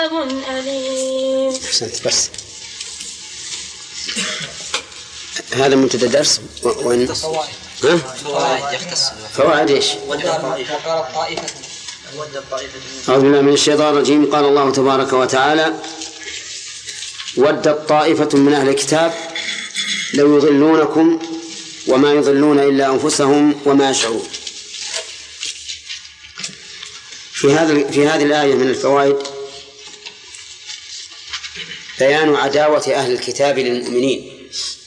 أليم. أحسنت. بس هذا منتدى درس وإن فوائد إيش؟ أعوذ بالله من الشيطان الرجيم. قال الله تبارك وتعالى: ودت طائفة من أهل الكتاب لو يضلونكم وما يضلون إلا أنفسهم وما يشعرون. في هذه الآية من الفوائد بيان عداوة أهل الكتاب للمؤمنين،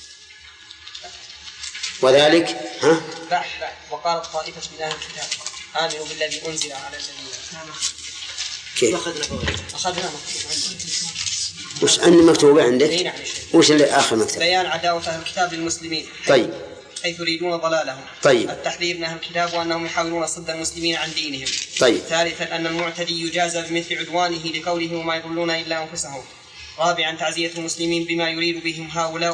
وذلك وقالت طائفة من أهل الكتاب آمنوا بالذي أنزل على الذين. كيف؟ أخذنا وش أني مكتوبة عندك؟ وش اللي آخر مكتوب؟ بيان عداوة أهل الكتاب للمسلمين. طيب. حيث يريدون ضلالهم. طيب. التحذير من أهل الكتاب وأنهم يحاولون صد المسلمين عن دينهم. طيب. ثالثا أن المعتدي يجازى بمثل عدوانه لقوله وما يضلون إلا أنفسهم. رابعا تعزية المسلمين بما يريد بهم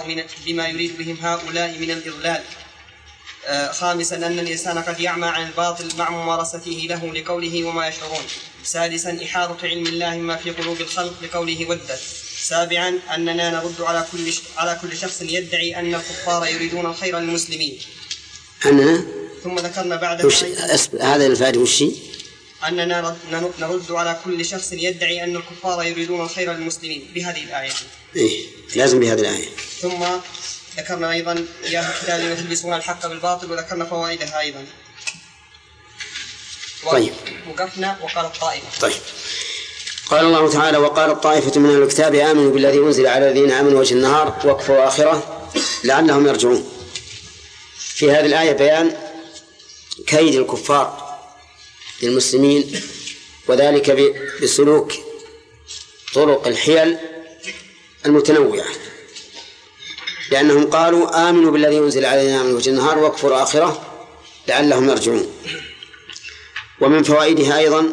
هؤلاء من الإضلال. خامسا أن الإنسان قد يعمى عن الباطل مع ممارسته له لقوله وما يشعرون. سادسا إحاطة علم الله ما في قلوب الخلق لقوله ودت. سابعا أننا نرد على كل شخص يدعي أن الكفار يريدون الخير للمسلمين. أننا ثم ذكرنا بعد هذا الفائدة والشيء أننا نرد على كل شخص يدعي أن الكفار يريدون الخير للمسلمين بهذه الآية. إيه لازم بهذه الآية. ثم ذكرنا أيضا يا أهل الكتاب لم تلبسون الحق بالباطل، وذكرنا فوائدها أيضا. طيب. وقفنا وقال الطائفة. طيب. قال الله تعالى: وقال الطائفة من أهل الكتاب آمنوا بالذي أنزل على الذين آمنوا وجه النهار واكفروا آخره لعلهم يرجعون. في هذه الآية بيان كيد الكفار للمسلمين، وذلك بسلوك طرق الحيل المتنوعة، لأنهم قالوا آمنوا بالذي أنزل على الذين آمنوا وجه النهار واكفروا آخره لعلهم يرجعون. ومن فوائدها أيضا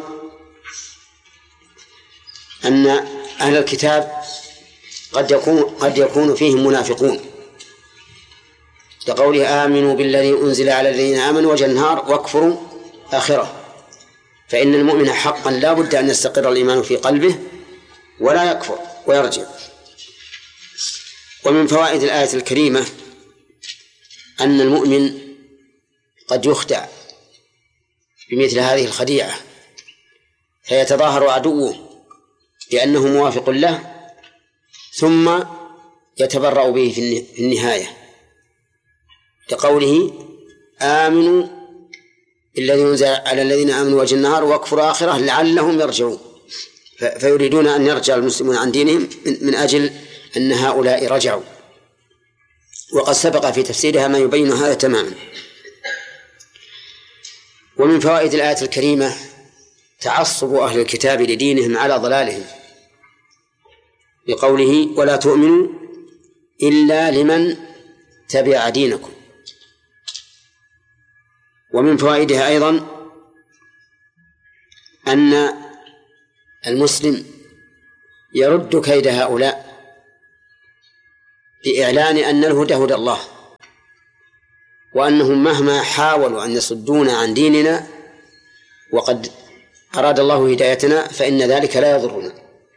أن أهل الكتاب قد يكون فيهم منافقون، لقوله آمنوا بالذي أنزل على الذين آمنوا وجه النهار واكفروا آخره، فإن المؤمن حقا لا بد أن يستقر الإيمان في قلبه ولا يكفر ويرجع. ومن فوائد الآية الكريمة أن المؤمن قد يخدع بمثل هذه الخديعة، فيتظاهر عدوه بأنه موافق له ثم يتبرأ به في النهاية، كقوله آمنوا بالذي أنزل على الذين آمنوا وجه النهار واكفروا آخره لعلهم يرجعون، فيريدون أن يرجع المسلمون عن دينهم من أجل أن هؤلاء رجعوا. وقد سبق في تفسيرها ما يبين هذا تماما. ومن فوائد الآية الكريمة تعصب أهل الكتاب لدينهم على ضلالهم، بقوله ولا تؤمنوا إلا لمن تبع دينكم. ومن فوائدها أيضا أن المسلم يرد كيد هؤلاء بإعلان أن الهدى هدى الله، وأنهم مهما حاولوا أن يصدونا عن ديننا وقد أراد الله هدايتنا فإن ذلك لا يضرنا.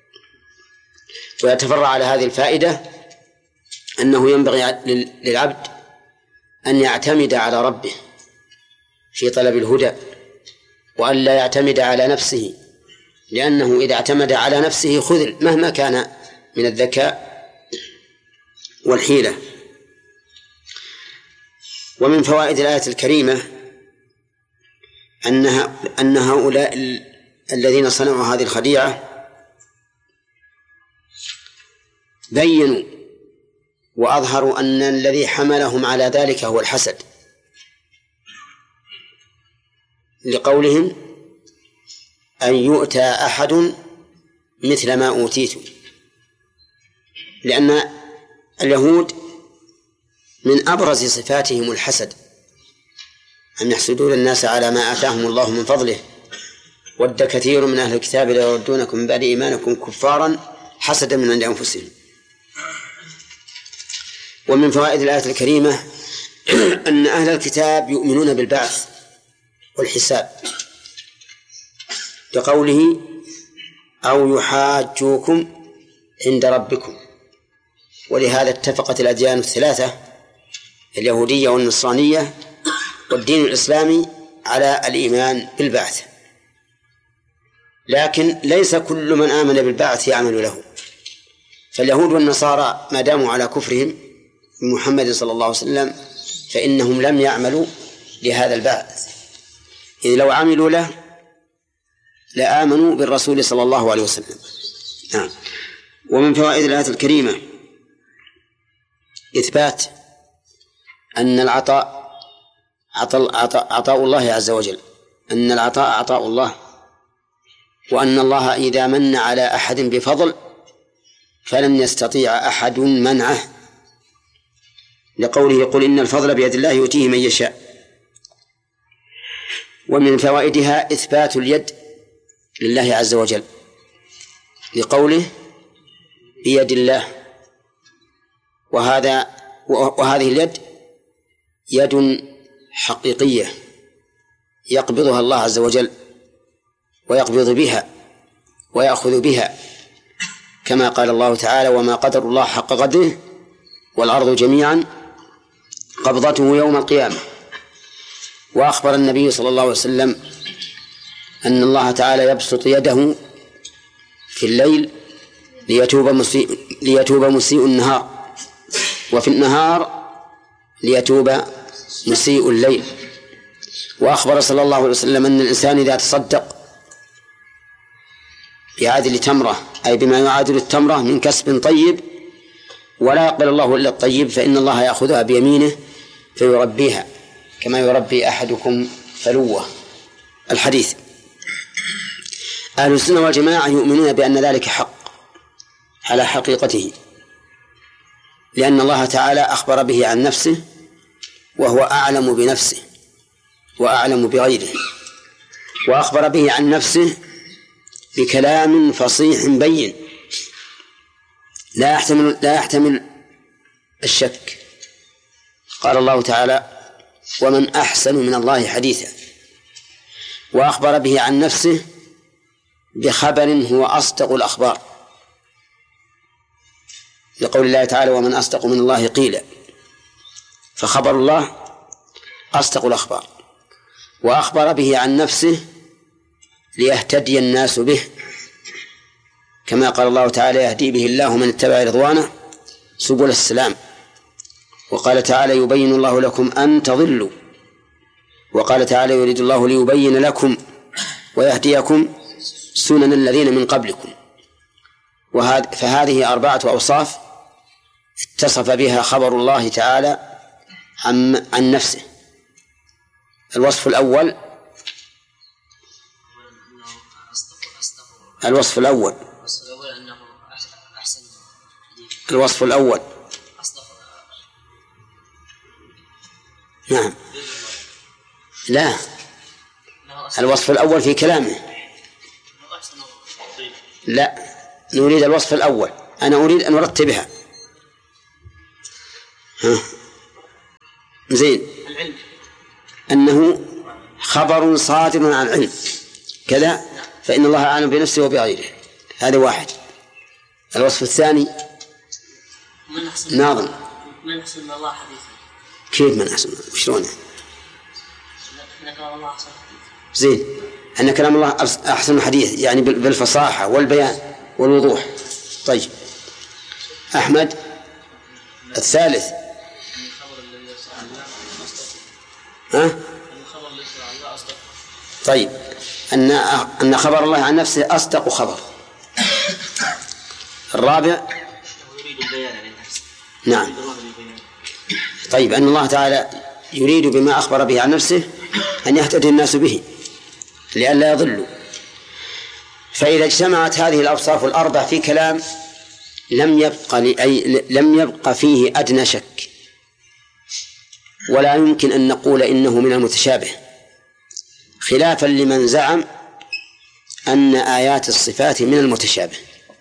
ويتفرع على هذه الفائدة أنه ينبغي للعبد أن يعتمد على ربه في طلب الهدى، وأن لا يعتمد على نفسه، لأنه إذا اعتمد على نفسه خذل مهما كان من الذكاء والحيلة. ومن فوائد الآية الكريمة أن هؤلاء الذين صنعوا هذه الخديعة بيّنوا وأظهروا أن الذي حملهم على ذلك هو الحسد، لقولهم أن يؤتى أحد مثل ما أوتيتم، لأن اليهود من أبرز صفاتهم الحسد، أن يحسدون الناس على ما آتاهم الله من فضله. ود كثير من أهل الكتاب ليردونكم من بعد إيمانكم كفارا حسدا من عند أنفسهم. ومن فوائد الآية الكريمة أن أهل الكتاب يؤمنون بالبعث والحساب، كقوله أو يحاجوكم عند ربكم. ولهذا اتفقت الأديان الثلاثة اليهودية والنصرانية والدين الإسلامي على الإيمان بالبعث، لكن ليس كل من آمن بالبعث يعمل له. فاليهود والنصارى ما داموا على كفرهم بمحمد صلى الله عليه وسلم فإنهم لم يعملوا لهذا البعث، إذ لو عملوا له لآمنوا بالرسول صلى الله عليه وسلم. نعم. ومن فوائد الآية الكريمة إثبات أن العطاء عطاء الله عز وجل، أن العطاء عطاء الله، وأن الله إذا من على أحد بفضل فلن يستطيع أحد منعه، لقوله قل إن الفضل بيد الله يؤتيه من يشاء. ومن فوائدها إثبات اليد لله عز وجل، لقوله بيد الله، وهذه اليد يد حقيقية يقبضها الله عز وجل ويقبض بها ويأخذ بها، كما قال الله تعالى وما قدر الله حق قدره والأرض جميعا قبضته يوم القيامة. وأخبر النبي صلى الله عليه وسلم أن الله تعالى يبسط يده في الليل ليتوب مسيء النهار، وفي النهار ليتوب مسيء الليل. وأخبر صلى الله عليه وسلم أن الإنسان إذا تصدق بعادل تمرة، أي بما يعادل التمرة من كسب طيب، ولا يقبل الله إلا الطيب، فإن الله يأخذها بيمينه فيربيها كما يربي أحدكم فلوة. الحديث. أهل السنة والجماعة يؤمنون بأن ذلك حق على حقيقته، لأن الله تعالى أخبر به عن نفسه وهو أعلم بنفسه وأعلم بغيره، وأخبر به عن نفسه بكلام فصيح بين لا يحتمل الشك. قال الله تعالى ومن أحسن من الله حديثا. وأخبر به عن نفسه بخبر هو أصدق الأخبار، لقول الله تعالى ومن أصدق من الله قيلا، فخبر الله أصدق الأخبار. وأخبر به عن نفسه ليهتدي الناس به، كما قال الله تعالى يهدي به الله من اتبع رضوانه سبل السلام. وقال تعالى يبين الله لكم أن تضلوا. وقال تعالى يريد الله ليبين لكم ويهديكم سنن الذين من قبلكم. فهذه 4 أوصاف اتصف بها خبر الله تعالى عن نفسه. الوصف الأول الوصف الأول نعم، لا، الوصف الأول في كلامه، لا، نريد الوصف الأول. أنا أريد أن أرتبها. زين. أنه خبر صادر عن علم كذا، فإن الله أعلم بنفسه وبغيره. هذا واحد. الوصف الثاني ناظم من أحسن من الله حديثا. كيف من أحسن؟ وشلونه؟ أن كلام الله أحسن حديث. زين. أن كلام الله أحسن حديث، يعني بالفصاحة والبيان والوضوح. طيب أحمد الثالث. طيب أن خبر الله عن نفسه أصدق خبر. الرابع نعم. طيب أن الله تعالى يريد بما أخبر به عن نفسه أن يهتدي الناس به لئلا يضلوا. فإذا اجتمعت هذه الأوصاف الأربع في كلام لم يبق فيه أدنى شك، ولا يمكن أن نقول إنه من المتشابه، خلافا لمن زعم أن آيات الصفات من المتشابه،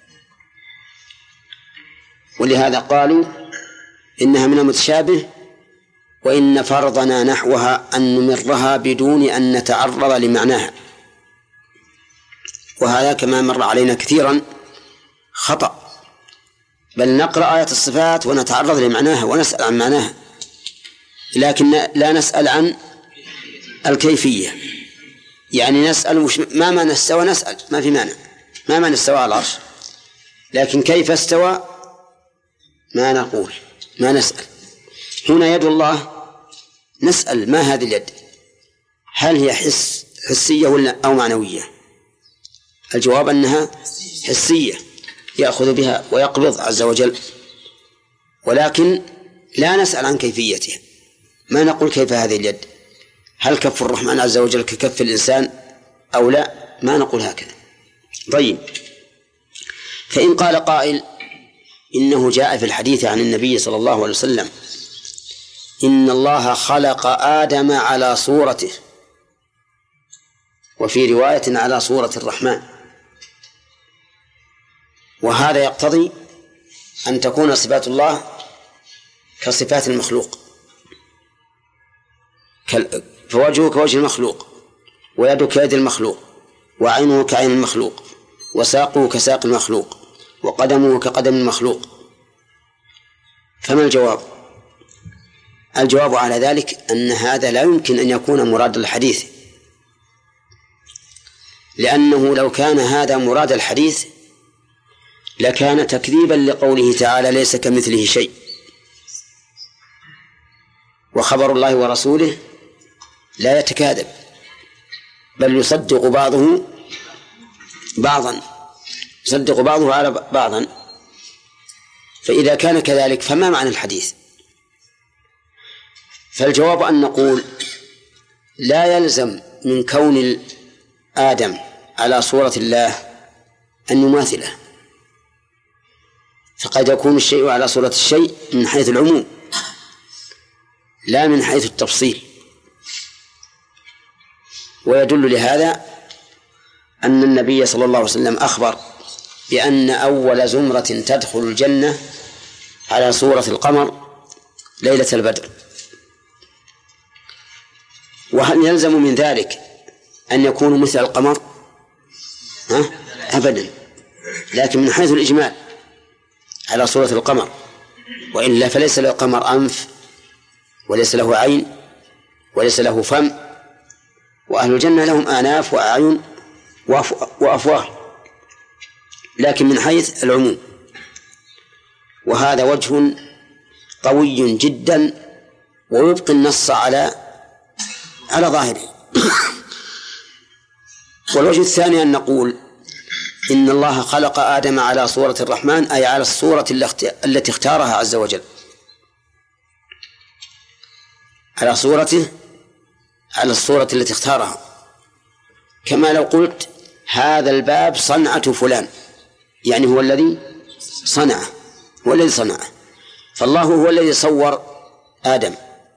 ولهذا قالوا إنها من المتشابه، وإن فرضنا نحوها أن نمرها بدون أن نتعرض لمعناها. وهذا كما مر علينا كثيرا خطأ، بل نقرأ آيات الصفات ونتعرض لمعناها ونسأل عن معناها، لكن لا نسأل عن الكيفية. يعني نسأل ما معنى استوى، نسأل ما في مانع، ما معنى استوى على العرش، لكن كيف استوى ما نقول، ما نسأل. هنا يد الله نسأل ما هذه اليد، هل هي حسية ولا أو معنوية؟ الجواب أنها حسية، يأخذ بها ويقبض عز وجل، ولكن لا نسأل عن كيفيتها. ما نقول كيف هذه اليد، هل كف الرحمن عز وجل ككف الإنسان أو لا، ما نقول هكذا. طيب، فإن قال قائل إنه جاء في الحديث عن النبي صلى الله عليه وسلم إن الله خلق آدم على صورته، وفي رواية على صورة الرحمن، وهذا يقتضي أن تكون صفات الله كصفات المخلوق، فوجهه كوجه المخلوق، ويده كيد المخلوق، وعينه كعين المخلوق، وساقه كساق المخلوق، وقدمه كقدم المخلوق. فما الجواب؟ الجواب على ذلك أن هذا لا يمكن أن يكون مراد الحديث، لأنه لو كان هذا مراد الحديث لكان تكذيبا لقوله تعالى ليس كمثله شيء، وخبر الله ورسوله لا يتكاذب، بل يصدق بعضه بعضا، يصدق بعضه على بعضا. فإذا كان كذلك فما معنى الحديث؟ فالجواب أن نقول لا يلزم من كون آدم على صورة الله أن يماثله، فقد يكون الشيء على صورة الشيء من حيث العموم لا من حيث التفصيل. ويدل لهذا أن النبي صلى الله عليه وسلم أخبر بأن أول زمرة تدخل الجنة على صورة القمر ليلة البدر. وهل يلزم من ذلك أن يكونوا مثل القمر؟ أبدا، لكن من حيث الإجمال على صورة القمر، وإلا فليس للقمر أنف، وليس له عين، وليس له فم، وأهل الجنة لهم آناف وأعين وأفواه، لكن من حيث العموم. وهذا وجه قوي جدا ويبقي النص على ظاهره. والوجه الثاني أن نقول إن الله خلق آدم على صورة الرحمن، أي على الصورة التي اختارها عز وجل، على الصورة التي اختارها، كما لو قلت هذا الباب صنعة فلان، يعني هو الذي صنعه، هو الذي صنعه. فالله هو الذي صور آدم،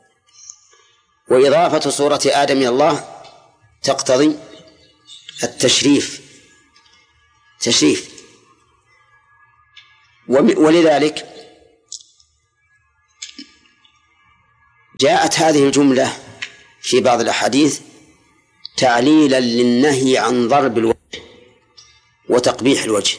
وإضافة صورة آدم إلى الله تقتضي التشريف، ولذلك جاءت هذه الجملة في بعض الأحاديث تعليلا للنهي عن ضرب الوجه وتقبيح الوجه،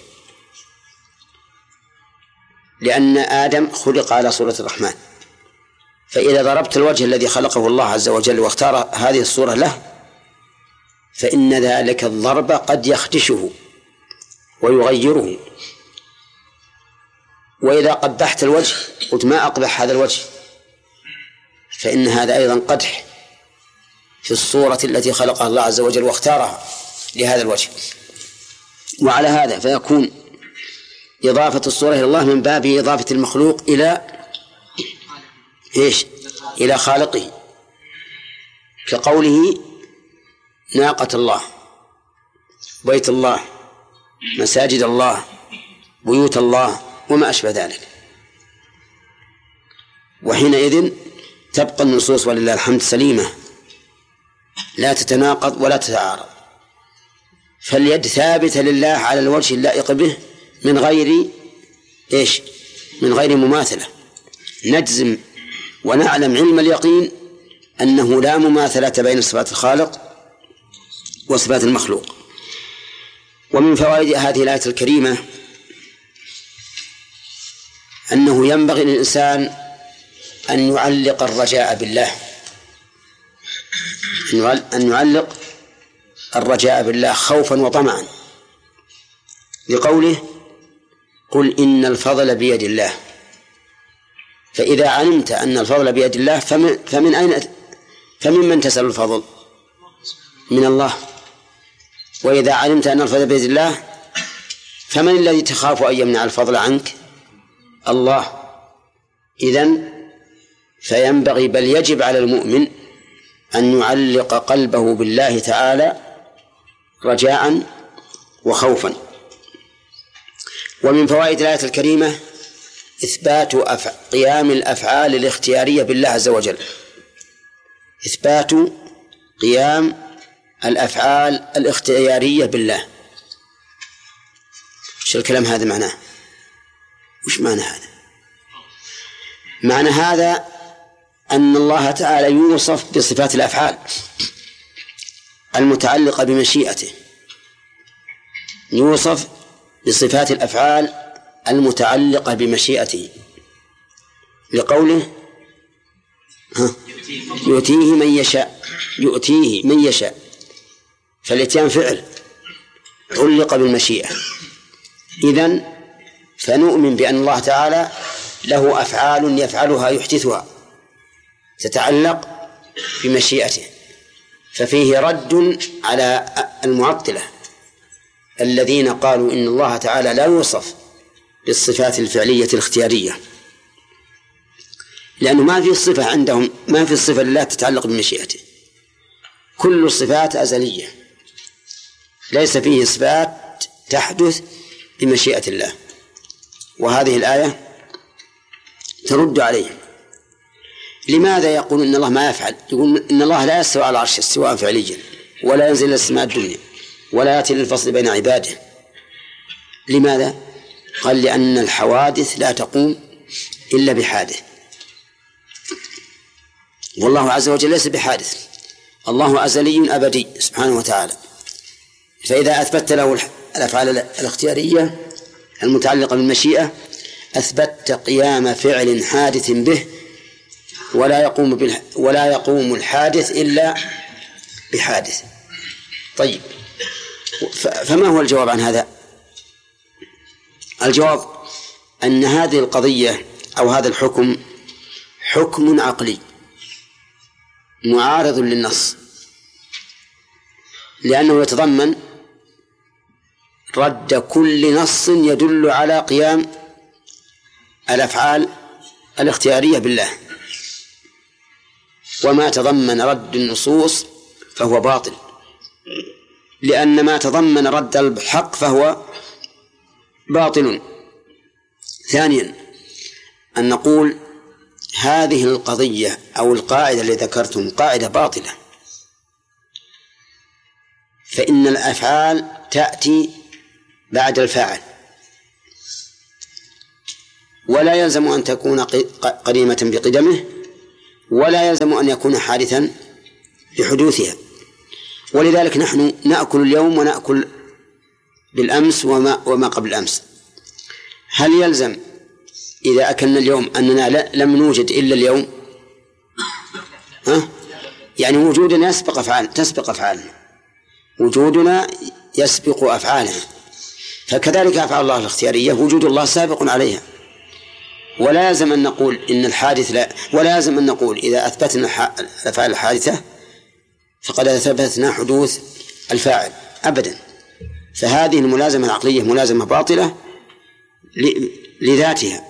لأن آدم خلق على صورة الرحمن، فإذا ضربت الوجه الذي خلقه الله عز وجل واختار هذه الصورة له فإن ذلك الضرب قد يخدشه ويغيره. وإذا قبحت الوجه قلت ما أقبح هذا الوجه، فإن هذا أيضا قدح في الصورة التي خلقها الله عز وجل واختارها لهذا الوجه. وعلى هذا فيكون إضافة الصورة إلى الله من باب إضافة المخلوق إلى خالقه، كقوله ناقة الله، بيت الله، مساجد الله، بيوت الله، وما أشبه ذلك. وحينئذ تبقى النصوص ولله الحمد سليمة لا تتناقض ولا تتعارض، فاليد ثابتة لله على الوجه اللائق به من غير مماثلة. نجزم ونعلم علم اليقين أنه لا مماثلة بين صفات الخالق وصفات المخلوق. ومن فوائد هذه الآية الكريمة أنه ينبغي للإنسان أن يعلق الرجاء بالله، أن يعلق الرجاء بالله خوفا وطمعا، لقوله قل إن الفضل بيد الله. فإذا علمت أن الفضل بيد الله فمن تسأل الفضل؟ من الله. وإذا علمت أن الفضل بيد الله فمن الذي تخاف أن يمنع الفضل عنك؟ الله. إذن فينبغي بل يجب على المؤمن أن يعلق قلبه بالله تعالى رجاء وخوفا. ومن فوائد الآية الكريمة إثبات قيام الأفعال الاختيارية بالله عز وجل، إثبات قيام الأفعال الاختيارية بالله. وش الكلام هذا معناه؟ وش معنى هذا؟ معنى هذا أن الله تعالى يوصف بصفات الأفعال المتعلقة بمشيئته، يوصف بصفات الأفعال المتعلقة بمشيئته، لقوله يؤتيه من يشاء، فالإتيان فعل علق بالمشيئة. إذن فنؤمن بأن الله تعالى له أفعال يفعلها يحدثها تتعلق بمشيئته، ففيه رد على المعطلة الذين قالوا إن الله تعالى لا يوصف بالصفات الفعلية الاختيارية، لأنه ما في صفة عندهم، ما في صفة لله تتعلق بمشيئته، كل الصفات أزلية، ليس فيه صفات تحدث بمشيئة الله. وهذه الآية ترد عليه. لماذا يقول إن الله ما يفعل؟ يقول إن الله لا يستوى على العرش استواء فعليا، ولا ينزل إلى السماء الدنيا، ولا يأتي للفصل بين عباده. لماذا؟ قال لأن الحوادث لا تقوم إلا بحادث، والله عز وجل ليس بحادث، الله أزلي أبدي سبحانه وتعالى. فإذا أثبت له الأفعال الاختيارية المتعلقة بالمشيئة أثبت قيام فعل حادث به، ولا يقوم الحادث إلا بحادث. طيب، فما هو الجواب عن هذا؟ الجواب أن هذه القضية أو هذا الحكم حكم عقلي معارض للنص، لأنه يتضمن رد كل نص يدل على قيام الأفعال الاختيارية بالله، وما تضمن رد النصوص فهو باطل، لأن ما تضمن رد الحق فهو باطل. ثانيا أن نقول هذه القضية أو القاعدة التي ذكرتم قاعدة باطلة، فإن الأفعال تأتي بعد الفاعل، ولا يلزم أن تكون قديمة بقدمه، ولا يلزم أن يكون حادثا بحدوثها. ولذلك نحن نأكل اليوم ونأكل بالأمس وما قبل الأمس. هل يلزم إذا أكلنا اليوم أننا لم نوجد إلا اليوم؟ يعني وجودنا تسبق أفعالنا، وجودنا يسبق أفعالنا، فكذلك أفعال الله الاختيارية وجود الله سابق عليها. ولا يلزم أن نقول إن الحادث ولا يلزم أن نقول إذا أثبتنا الأفعال الحادثة فقد أثبتنا حدوث الفاعل أبدا. فهذه الملازمة العقلية ملازمة باطلة لذاتها،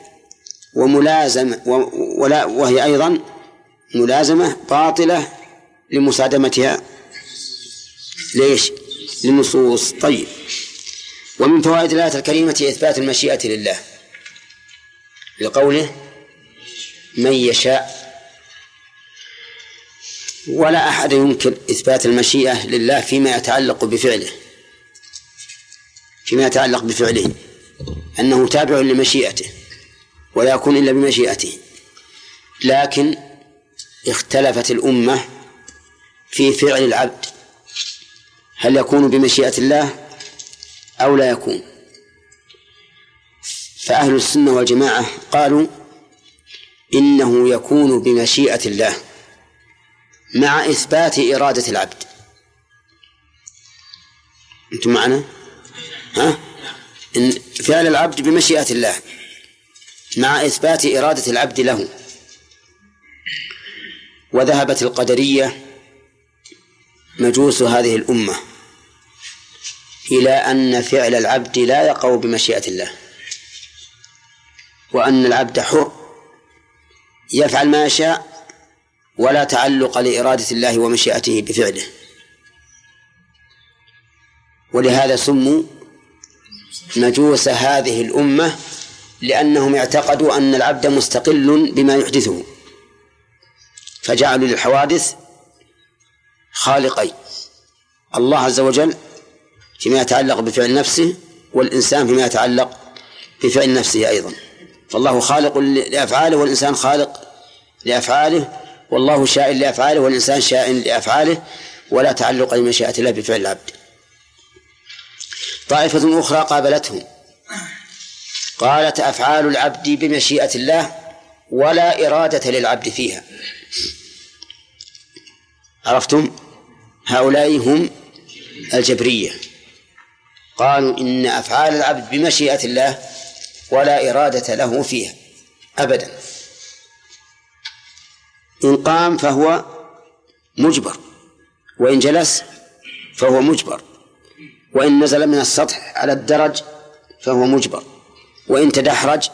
وهي أيضا ملازمة باطلة لمصادمتها ليش؟ للنصوص. طيب، ومن فوائد الآية الكريمة إثبات المشيئة لله، لقوله من يشاء. ولا أحد يمكن إثبات المشيئة لله فيما يتعلق بفعله، أنه تابع لمشيئته ولا يكون إلا بمشيئته. لكن اختلفت الأمة في فعل العبد، هل يكون بمشيئة الله أو لا يكون. فأهل السنة والجماعة قالوا إنه يكون بمشيئة الله مع إثبات إرادة العبد. أنتم معنا؟ إن فعل العبد بمشيئة الله مع إثبات إرادة العبد له. وذهبت القدرية مجوس هذه الأمة إلى أن فعل العبد لا يقع بمشيئة الله، وأن العبد حر يفعل ما يشاء ولا تعلق لإرادة الله ومشيئته بفعله. ولهذا سموا مجوس هذه الأمة، لأنهم اعتقدوا أن العبد مستقل بما يحدثه، فجعلوا للحوادث خالقين: الله عز وجل فيما يتعلق بفعل نفسه، والإنسان فيما يتعلق بفعل نفسه أيضا. فالله خالق لأفعاله والإنسان خالق لأفعاله، والله شائن لأفعاله والإنسان شائن لأفعاله، ولا تعلق لمشيئة الله بفعل العبد. طائفة أخرى قابلتهم قالت: أفعال العبد بمشيئة الله ولا إرادة للعبد فيها. عرفتم؟ هؤلاء هم الجبرية، قالوا إن أفعال العبد بمشيئة الله ولا إرادة له فيها أبدا. إن قام فهو مجبر، وإن جلس فهو مجبر، وإن نزل من السطح على الدرج فهو مجبر، وإن تدحرج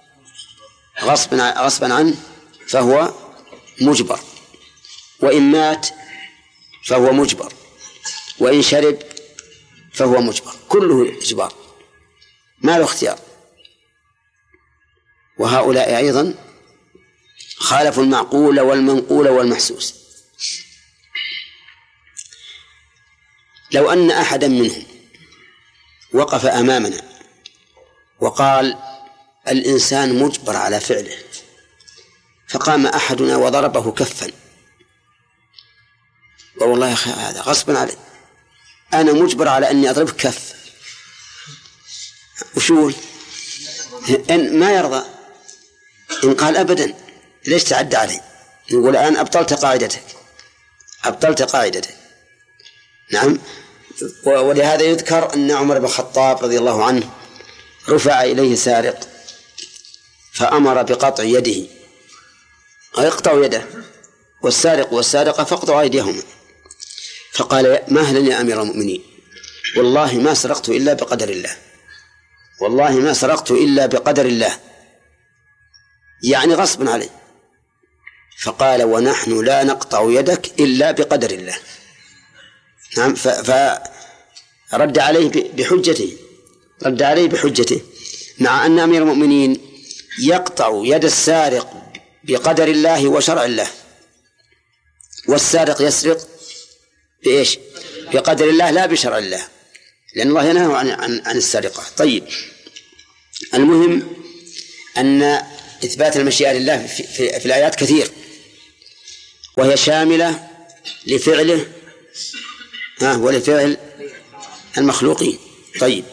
غصبا عنه فهو مجبر، وإن مات فهو مجبر، وإن شرب فهو مجبر، كله إجبار ما له اختيار. وهؤلاء أيضا خالفوا المعقول والمنقول والمحسوس. لو أن أحدا منهم وقف أمامنا وقال: الإنسان مجبر على فعله، فقام أحدنا وضربه كفا، والله يا أخي هذا غصبا علي، أنا مجبر على أني أضربك كف، وشو إن ما يرضى؟ إن قال أبدا ليش تعدى علي؟ نقول الآن أبطلت قاعدتك. نعم. ولهذا يذكر أن عمر بن الخطاب رضي الله عنه رفع إليه سارق فأمر بقطع يده، اقطعوا يده، والسارق والسارقة فاقطعوا أيديهما. فقال: مهلا يا أمير المؤمنين، والله ما سرقت إلا بقدر الله، والله ما سرقت إلا بقدر الله، يعني غصبا عليه. فقال: ونحن لا نقطع يدك إلا بقدر الله. نعم. فرد عليه بحجته، مع أن أمير المؤمنين يقطع يد السارق بقدر الله وشرع الله، والسارق يسرق بإيش؟ بقدر الله لا بشرع الله، لأن الله ينهى عن السرقة. طيب، المهم أن إثبات المشيئة لله في الآيات كثير، وهي شاملة لفعله ولفعل المخلوقين. طيب،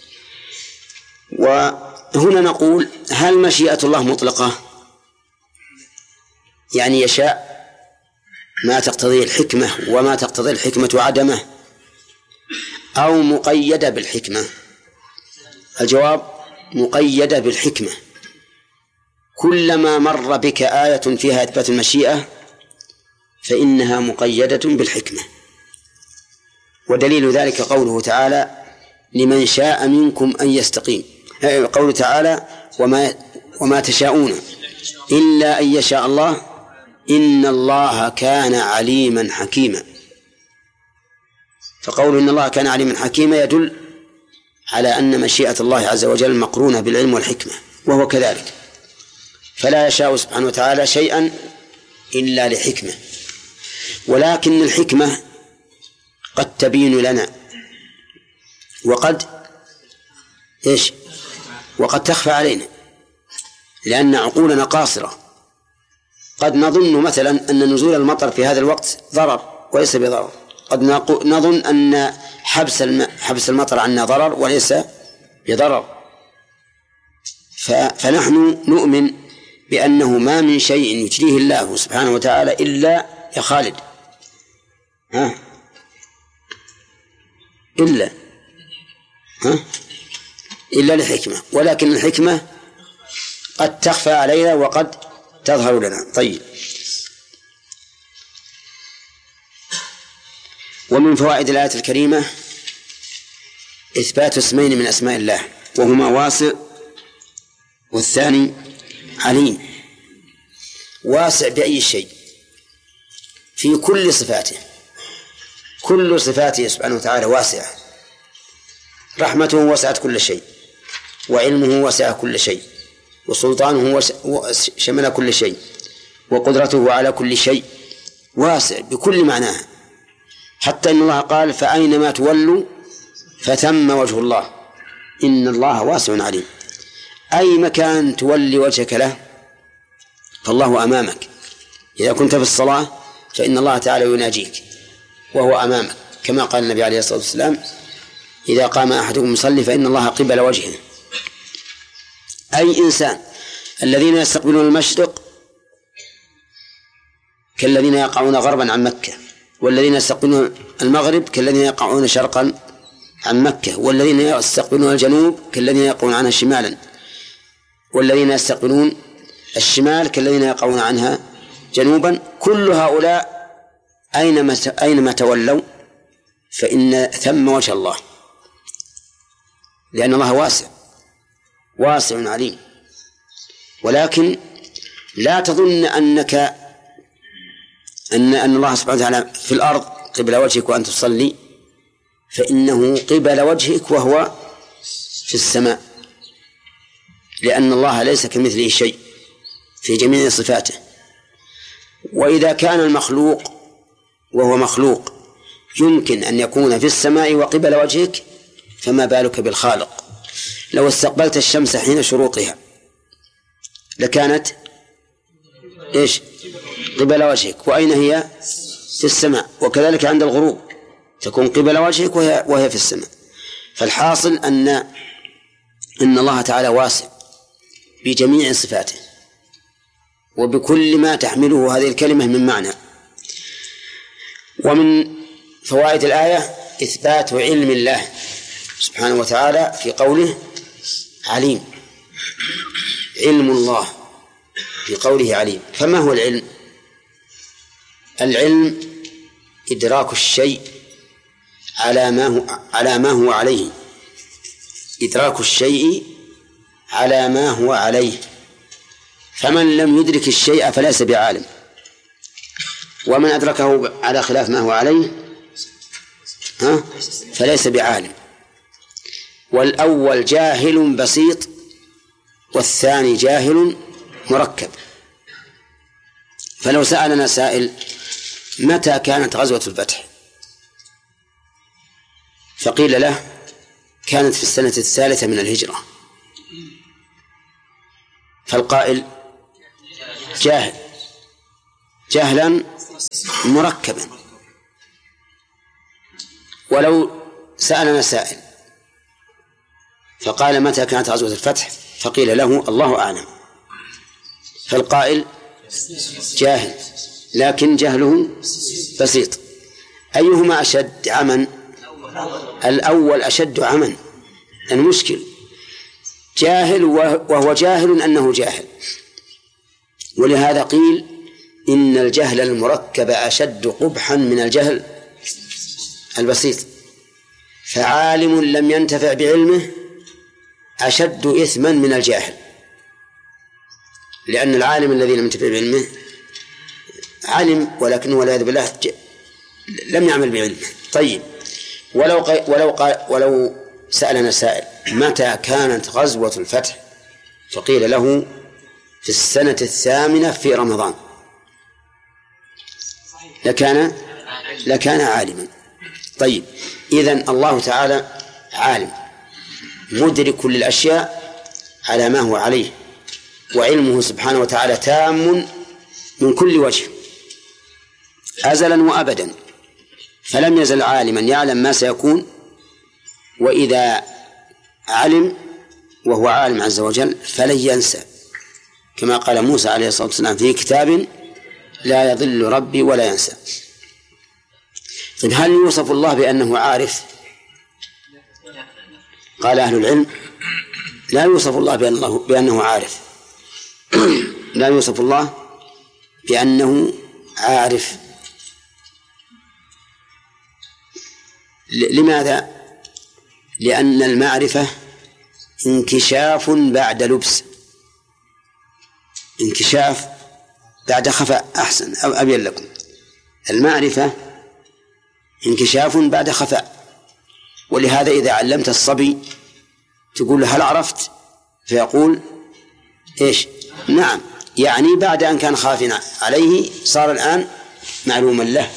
وهنا نقول: هل مشيئة الله مطلقة؟ يعني يشاء ما تقتضيه الحكمة وما تقتضي الحكمة عدمه، أو مقيدة بالحكمة؟ الجواب: مقيدة بالحكمة. كلما مر بك آية فيها إثبات المشيئة فإنها مقيدة بالحكمة. ودليل ذلك قوله تعالى: لمن شاء منكم أن يستقيم. قوله تعالى: وما تشاءون إلا أن يشاء الله إن الله كان عليما حكيما. فقول إن الله كان عليما حكيما يدل على أن مشيئة الله عز وجل مقرونة بالعلم والحكمة، وهو كذلك، فلا يشاء سبحانه وتعالى شيئا إلا لحكمة. ولكن الحكمة قد تبين لنا وقد تخفى علينا، لأن عقولنا قاصرة. قد نظن مثلا أن نزول المطر في هذا الوقت ضرر وليس بضرر، قد نظن أن حبس المطر عنا ضرر وليس بضرر. فنحن نؤمن بأنه ما من شيء يجريه الله سبحانه وتعالى إلا يا خالد إلا لحكمة، ولكن الحكمة قد تخفى علينا وقد تظهر لنا. طيب، ومن فوائد الآية الكريمة إثبات اسمين من أسماء الله، وهما واسع والثاني عليم. واسع بأي شيء؟ في كل صفاته، كل صفاته سبحانه وتعالى واسعة. رحمته وسعت كل شيء، وعلمه وسع كل شيء، وسلطانه شمل كل شيء، وقدرته على كل شيء، واسع بكل معناه. حتى إن الله قال فأينما تولوا فثم وجه الله، إن الله واسع عليم. أي مكان تولي وجهك له فالله أمامك. إذا كنت في الصلاة فإن الله تعالى يناجيك وهو أمامك، كما قال النبي عليه الصلاة والسلام إذا قام أحدكم يصلي فإن الله قبل وجهه. أي إنسان، الذين يستقبلون المشرق كالذين يقعون غربا عن مكة، والذين يستقبلون المغرب كالذين يقعون شرقا عن مكة، والذين يستقبلون الجنوب كالذين يقعون عنها شمالا، والذين يستقبلون الشمال كالذين يقعون عنها جنوبا. كل هؤلاء أينما تولوا فإن ثم وجه الله، لأن الله واسع عليم. ولكن لا تظن أن الله سبحانه وتعالى في الأرض قبل وجهك وأنت تصلي، فإنه قبل وجهك وهو في السماء، لأن الله ليس كمثله شيء في جميع صفاته. وإذا كان المخلوق وهو مخلوق يمكن أن يكون في السماء وقبل وجهك، فما بالك بالخالق؟ لو استقبلت الشمس حين شروقها لكانت إيش؟ قبل وجهك، وأين هي؟ في السماء. وكذلك عند الغروب تكون قبل وجهك وهي في السماء. فالحاصل أن الله تعالى واسع بجميع صفاته وبكل ما تحمله هذه الكلمة من معنى. ومن فوائد الآية إثبات علم الله سبحانه وتعالى في قوله عليم. علم الله في قوله عليم. فما هو العلم؟ العلم إدراك الشيء على ما هو عليه، إدراك الشيء على ما هو عليه. فمن لم يدرك الشيء فليس بعالم، ومن أدركه على خلاف ما هو عليه فليس بعالم. والأول جاهل بسيط، والثاني جاهل مركب. فلو سألنا سائل متى كانت غزوة الفتح، فقيل له كانت في السنة 3 من الهجرة، فالقائل جهلا مركبا. ولو سألنا سائل فقال متى كانت غزوة الفتح، فقيل له الله أعلم، فالقائل جاهل لكن جهله بسيط. أيهما أشد عمى؟ الأول أشد عمى. المشكل جاهل وهو جاهل أنه جاهل، ولهذا قيل إن الجهل المركب أشد قبحا من الجهل البسيط. فعالم لم ينتفع بعلمه أشد إثما من الجاهل، لأن العالم الذي لم ينتفع بعلمه علم ولكنه والعياذ بالله لم يعمل بعلمه. طيب، ولو سألنا سائل متى كانت غزوة الفتح، فقيل له في السنة 8 في رمضان، لكان عالما. طيب، إذن الله تعالى عالم مدرك للأشياء على ما هو عليه، وعلمه سبحانه وتعالى تام من كل وجه أزلا وأبدا. فلم يزل عالما يعلم ما سيكون، وإذا علم وهو عالم عز وجل فلن ينسى، كما قال موسى عليه الصلاة والسلام في كتاب لا يضل ربي ولا ينسى. طيب هل يوصف الله بأنه عارف؟ قال أهل العلم لا يوصف الله بأنه عارف لا يوصف الله بأنه عارف. لماذا؟ لأن المعرفة انكشاف بعد لبس، انكشاف بعد خفاء. أحسن، أو أبين لكم، المعرفة انكشاف بعد خفاء. ولهذا إذا علمت الصبي تقول له هل عرفت؟ فيقول إيش؟ نعم، يعني بعد أن كان خافنا عليه صار الآن معلوما له.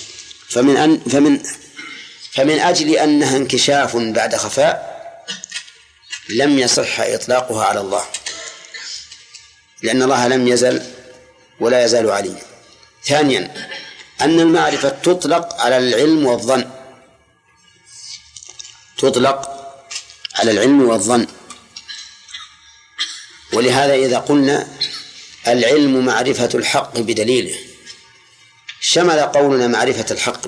فمن أجل أنها انكشاف بعد خفاء لم يصح إطلاقها على الله، لأن الله لم يزل ولا يزال عليا. ثانيا أن المعرفة تطلق على العلم والظن، تطلق على العلم والظن. ولهذا إذا قلنا العلم معرفة الحق بدليله، شمل قولنا معرفة الحق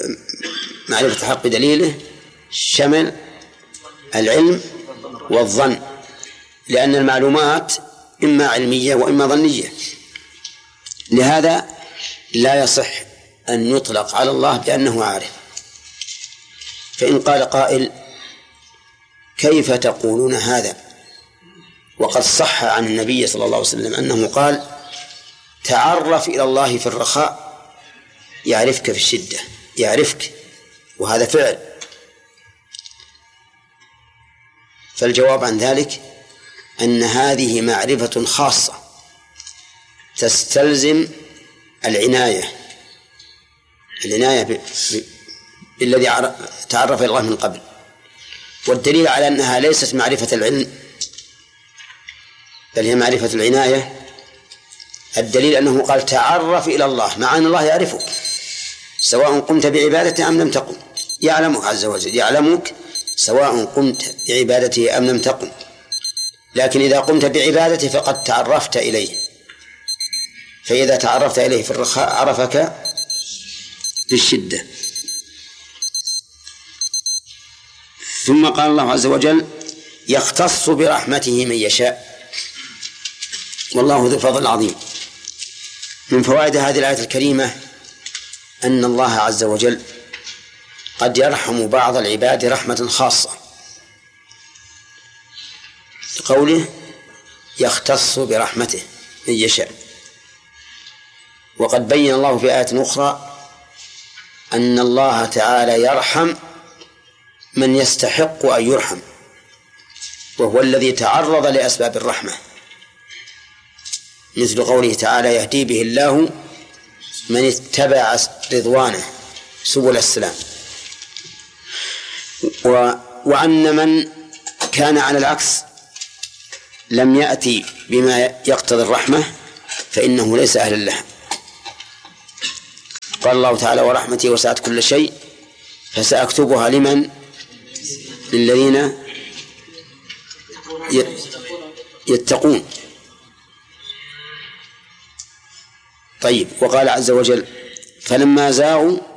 بدليله شمل العلم والظن، لأن المعلومات إما علمية وإما ظنية. لهذا لا يصح أن يطلق على الله بأنه عارف. فإن قال قائل كيف تقولون هذا وقد صح عن النبي صلى الله عليه وسلم أنه قال تعرف إلى الله في الرخاء يعرفك في الشدة، يعرفك، وهذا فعل. فالجواب عن ذلك أن هذه معرفة خاصة تستلزم العناية بالذي تعرف إلى الله من قبل. والدليل على أنها ليست معرفة العلم بل هي معرفة العناية، الدليل أنه قال تعرف إلى الله، مع أن الله يعرفك سواء قمت بعبادته أم لم تقم، يعلمك عز وجل، يعلمك سواء قمت بعبادته أم لم تقم. لكن إذا قمت بعبادته فقد تعرفت إليه، فإذا تعرفت إليه في الرخاء عرفك في الشدة. ثم قال الله عز وجل يختص برحمته من يشاء والله ذو فضل عظيم. من فوائد هذه الآية الكريمة أن الله عز وجل قد يرحم بعض العباد رحمة خاصة، قوله يختص برحمته من يشاء. وقد بين الله في آية أخرى أن الله تعالى يرحم من يستحق أن يرحم، وهو الذي تعرض لأسباب الرحمة، مثل قوله تعالى يهدي به الله من اتبع رضوانه سبل السلام. وأن من كان على العكس لم يأتي بما يقتضي الرحمة فإنه ليس أهلا لها. قال الله تعالى ورحمتي وسعت كل شيء فسأكتبها لمن؟ للذين يتقون. طيب، وقال عز وجل فلما زاغوا